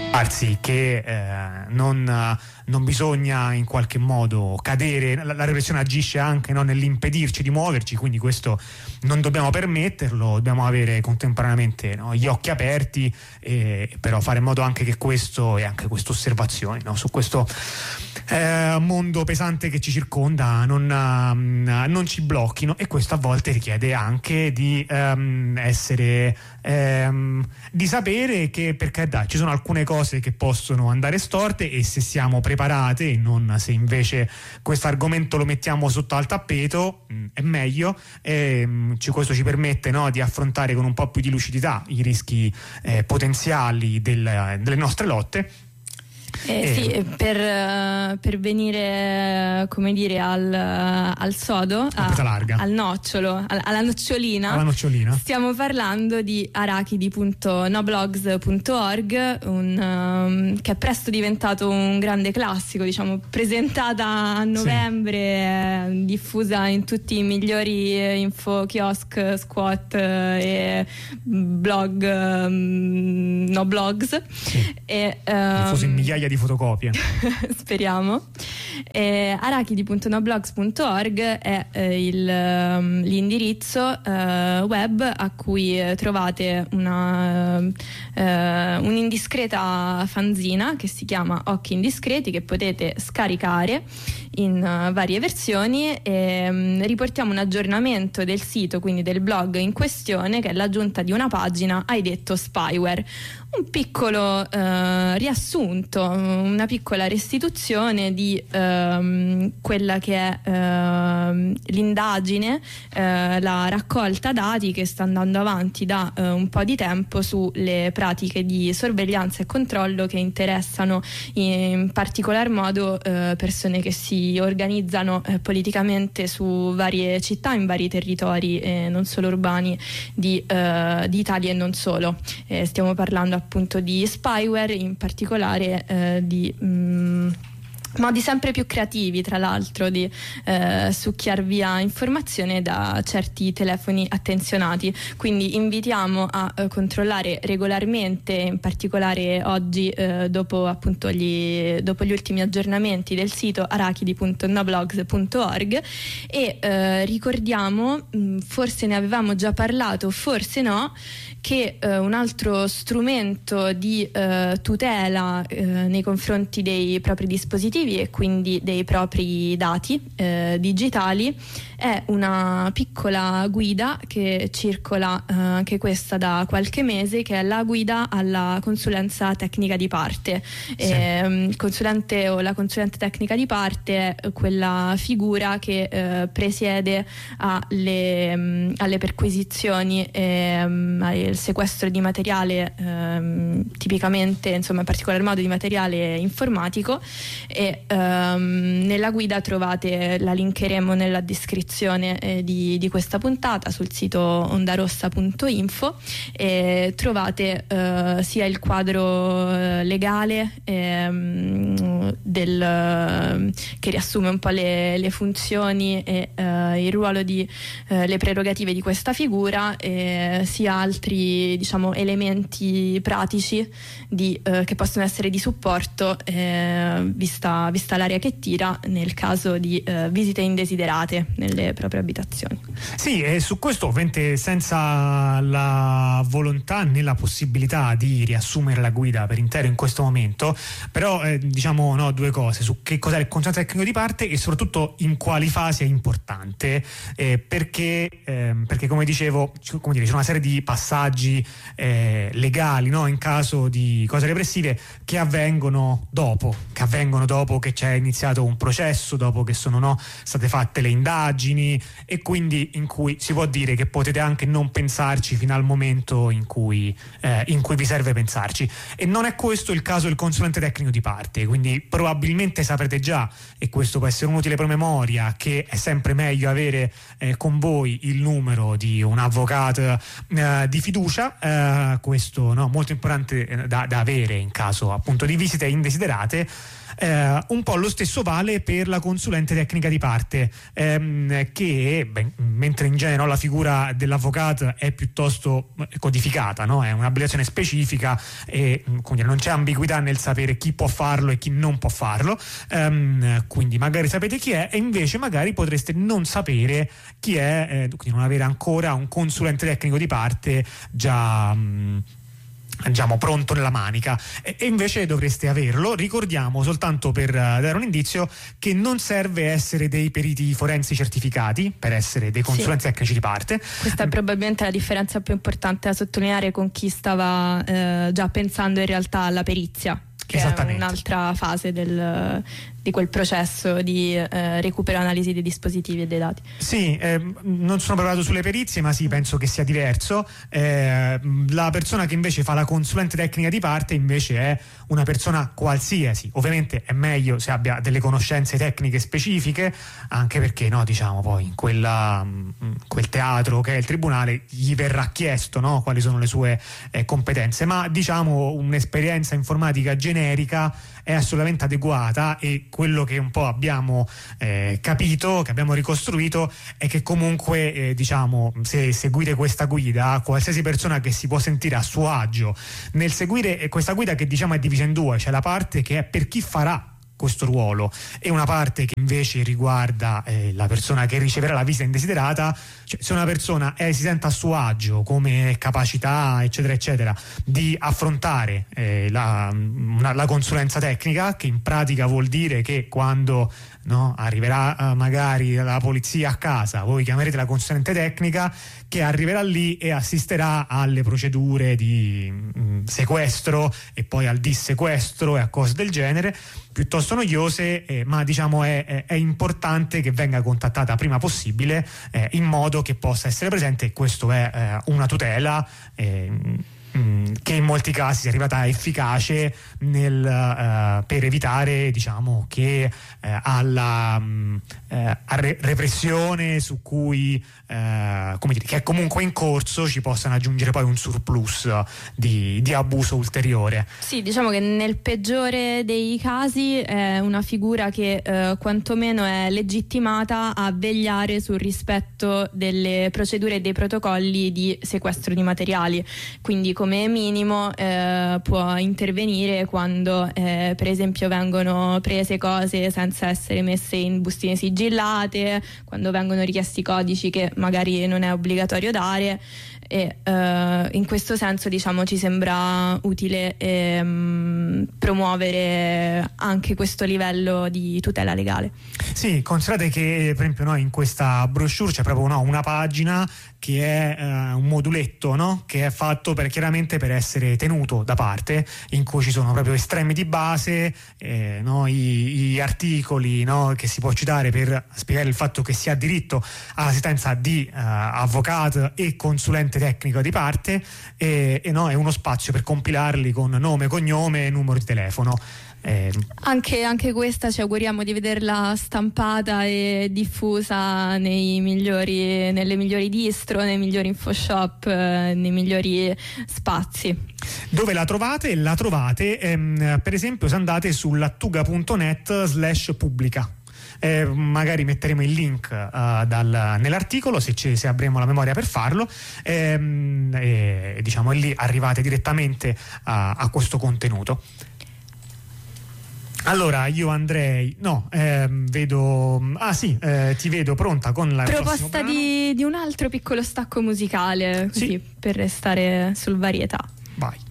Anzi, che non bisogna in qualche modo cadere, la repressione agisce anche, no, nell'impedirci di muoverci, quindi questo non dobbiamo permetterlo, dobbiamo avere contemporaneamente, no, gli occhi aperti, però fare in modo anche che questo e anche queste osservazioni, no, su questo mondo pesante che ci circonda non ci blocchino, e questo a volte richiede anche di essere di sapere che, perché ci sono alcune cose che possono andare storte, e se siamo preparate, e non se invece questo argomento lo mettiamo sotto al tappeto, è meglio, questo ci permette, no, di affrontare con un po' più di lucidità i rischi potenziali delle nostre lotte. Sì, per venire, come dire, al sodo, al nocciolo, alla nocciolina, stiamo parlando di arachidi.noblogs.org, che è presto diventato un grande classico, diciamo, presentata a novembre, diffusa in tutti i migliori info, kiosk, squat e blog, no blogs, diffusa in migliaia di fotocopie. Speriamo. Arachidi.noblogs.org è l'indirizzo web a cui trovate un'indiscreta fanzina che si chiama Occhi Indiscreti, che potete scaricare in varie versioni, e riportiamo un aggiornamento del sito, quindi del blog in questione, che è l'aggiunta di una pagina Hai detto spyware, un piccolo riassunto, una piccola restituzione di quella che è l'indagine, la raccolta dati che sta andando avanti da un po' di tempo sulle pratiche di sorveglianza e controllo che interessano in particolar modo persone che si organizzano politicamente su varie città, in vari territori, non solo urbani, di Italia e non solo. Stiamo parlando appunto di spyware, in particolare di modi sempre più creativi, tra l'altro, di succhiar via informazione da certi telefoni attenzionati. Quindi invitiamo a controllare regolarmente, in particolare oggi, dopo appunto gli ultimi aggiornamenti del sito arachidi.noblogs.org, e ricordiamo, forse ne avevamo già parlato, forse no, che un altro strumento di tutela nei confronti dei propri dispositivi e quindi dei propri dati digitali è una piccola guida che circola anche questa da qualche mese, che è la guida alla consulenza tecnica di parte. Il consulente o la consulente tecnica di parte è quella figura che presiede alle perquisizioni e al sequestro di materiale, tipicamente, insomma, in particolar modo di materiale informatico, e nella guida trovate, la linkeremo nella descrizione di questa puntata sul sito ondarossa.info, e trovate sia il quadro legale che riassume un po' le funzioni e il ruolo le prerogative di questa figura, sia altri, diciamo, elementi pratici che possono essere di supporto, vista l'area che tira nel caso di visite indesiderate nelle proprie abitazioni. Sì, e su questo, ovviamente, senza la volontà né la possibilità di riassumere la guida per intero in questo momento, però diciamo, no, due cose: su che cos'è il consulente tecnico di parte e soprattutto in quali fasi è importante, perché come dicevo, ci sono una serie di passaggi legali, no, in caso di cose repressive, che avvengono dopo che c'è iniziato un processo, dopo che sono state fatte le indagini, e quindi in cui si può dire che potete anche non pensarci fino al momento in cui vi serve pensarci. E non è questo il caso del consulente tecnico di parte, quindi probabilmente saprete già, e questo può essere un utile promemoria, che è sempre meglio avere con voi il numero di un avvocato di fiducia, questo, no, molto importante da avere in caso appunto di visite indesiderate. Un po' lo stesso vale per la consulente tecnica di parte. che mentre in genere la figura dell'avvocato è piuttosto codificata, no? È un'abilitazione specifica e quindi non c'è ambiguità nel sapere chi può farlo e chi non può farlo, quindi magari sapete chi è e invece magari potreste non sapere chi è, quindi non avere ancora un consulente tecnico di parte già diciamo pronto nella manica, e invece dovreste averlo. Ricordiamo, soltanto per dare un indizio, che non serve essere dei periti forensi certificati per essere dei consulenti tecnici di parte. Questa è probabilmente la differenza più importante da sottolineare con chi stava già pensando in realtà alla perizia, che è un'altra fase di quel processo di recupero e analisi dei dispositivi e dei dati. Sì, non sono preparato sulle perizie, ma sì, penso che sia diverso. La persona che invece fa la consulente tecnica di parte invece è una persona qualsiasi. Ovviamente è meglio se abbia delle conoscenze tecniche specifiche, anche perché diciamo poi in quel teatro che è il tribunale gli verrà chiesto, no, quali sono le sue competenze, ma diciamo un'esperienza informatica generica è assolutamente adeguata, e quello che un po' abbiamo capito, che abbiamo ricostruito, è che comunque diciamo, se seguite questa guida, qualsiasi persona che si può sentire a suo agio nel seguire questa guida, che diciamo è divisa in due, c'è la parte che è per chi farà questo ruolo e una parte che invece riguarda la persona che riceverà la visita indesiderata. Cioè, se una persona si sente a suo agio come capacità eccetera eccetera di affrontare la consulenza tecnica, che in pratica vuol dire che quando arriverà magari la polizia a casa, voi chiamerete la consulente tecnica che arriverà lì e assisterà alle procedure di sequestro e poi al dissequestro e a cose del genere, piuttosto noiose, ma diciamo è importante che venga contattata prima possibile, in modo che possa essere presente. Questo è una tutela che in molti casi è arrivata efficace per evitare, diciamo, che alla repressione su cui come dire, che è comunque in corso, ci possano aggiungere poi un surplus di abuso ulteriore. Sì, diciamo che nel peggiore dei casi è una figura che quantomeno è legittimata a vegliare sul rispetto delle procedure e dei protocolli di sequestro di materiali, quindi come minimo può intervenire quando per esempio vengono prese cose senza essere messe in bustine sigillate, quando vengono richiesti codici che magari non è obbligatorio dare, e in questo senso diciamo ci sembra utile promuovere anche questo livello di tutela legale. Sì, considerate che per esempio in questa brochure c'è proprio una pagina che è un moduletto, che è fatto chiaramente per essere tenuto da parte, in cui ci sono proprio estremi di base, gli articoli che si può citare per spiegare il fatto che si ha diritto all'assistenza di avvocato e consulente tecnico di parte, e uno spazio per compilarli con nome, cognome e numero di telefono. Anche questa ci auguriamo di vederla stampata e diffusa nelle migliori distro, nei migliori infoshop, nei migliori spazi. Dove la trovate? La trovate per esempio se andate sull'attuga.net/pubblica. Magari metteremo il link nell'articolo se avremo la memoria per farlo, diciamo, e lì arrivate direttamente a questo contenuto. Allora io andrei vedo ti vedo pronta con la proposta di un altro piccolo stacco musicale, così, sì, per restare sul varietà. Vai.